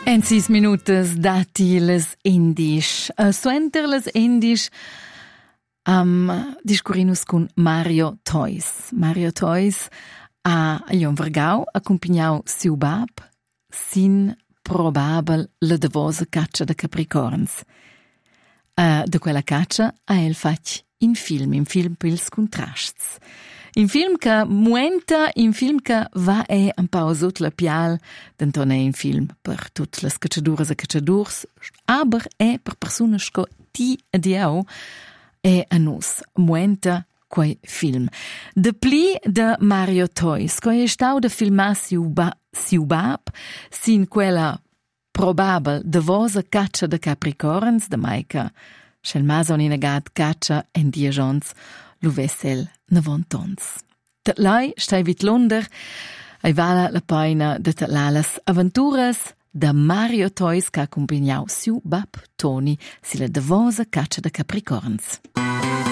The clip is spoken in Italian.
En 6 minutas dati les indisch. Suenter les indisch discurinus con Mario Tois. Mario Tois a Jon Vargau accompagnau siu bab sin probabel la davosa caccia da Capricorns. Da quella caccia ha el fatg in film pils contrasts. In film che muenta, in film che va un po' sotto la pial, denton in film per tutte le cacciaduras e cacciadurs, aber per personas che ti e diau a nus muenta quei film. De pli de Mario Tois, che è stau da filmar siu bab, sin quella probabel de vosa caccia de Capricorns, de maica, schel mason in agat caccia en diejons, lu vessel navontons. Lei stai vit Londer, ai vala la paina de las aventuras de Mario Tois che accompagnau siu bab Toni sila davosa caccia de Capricorns.